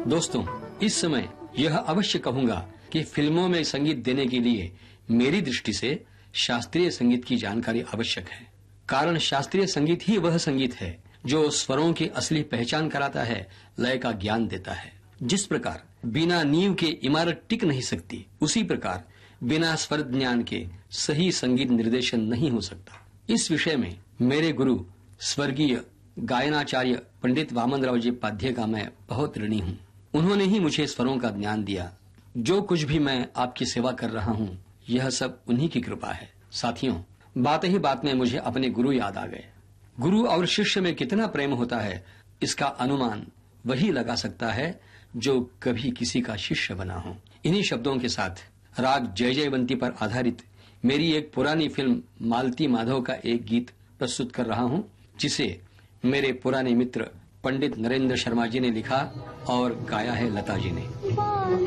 दोस्तों, इस समय यह अवश्य कहूंगा कि फिल्मों में संगीत देने के लिए मेरी दृष्टि से शास्त्रीय संगीत की जानकारी आवश्यक है। कारण शास्त्रीय संगीत ही वह संगीत है जो स्वरों की असली पहचान कराता है, लय का ज्ञान देता है। जिस प्रकार बिना नींव के इमारत टिक नहीं सकती, उसी प्रकार बिना स्वर ज्ञान के सही संगीत निर्देशन नहीं हो सकता। इस विषय में मेरे गुरु स्वर्गीय गायनाचार्य पंडित वामनराव जी पाध्ये का मैं बहुत ऋणी हूँ। उन्होंने ही मुझे स्वरों का ज्ञान दिया। जो कुछ भी मैं आपकी सेवा कर रहा हूँ, यह सब उन्हीं की कृपा है। साथियों, बात ही बात में मुझे अपने गुरु याद आ गए। गुरु और शिष्य में कितना प्रेम होता है, इसका अनुमान वही लगा सकता है जो कभी किसी का शिष्य बना हो। इन्हीं शब्दों के साथ राग जय जयवंती पर आधारित मेरी एक पुरानी फिल्म मालती माधव का एक गीत प्रस्तुत कर रहा हूँ, जिसे मेरे पुराने मित्र पंडित नरेंद्र शर्मा जी ने लिखा और गाया है लता जी ने।